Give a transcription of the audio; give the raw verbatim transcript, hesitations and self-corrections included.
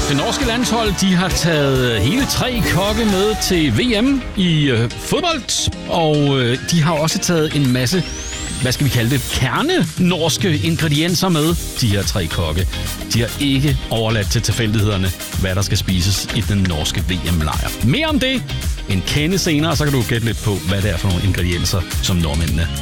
Det norske landshold, de har taget hele tre kokke med til V M i øh, fodbold, og øh, de har også taget en masse, hvad skal vi kalde det, kerne-norske ingredienser med, de her tre kokke. De har ikke overladt til tilfældighederne, hvad der skal spises i den norske V M-lejr. Mere om det en kende senere, så kan du gætte lidt på, hvad det er for nogle ingredienser, som nordmændene